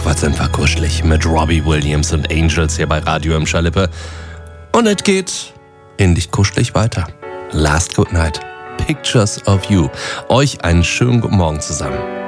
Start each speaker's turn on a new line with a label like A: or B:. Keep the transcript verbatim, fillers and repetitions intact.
A: was sind wir kuschelig mit Robbie Williams und Angels hier bei Radio im Schalippe. Und es geht in dich kuschelig weiter. Last Good Night, Pictures of You. Euch einen schönen guten Morgen zusammen.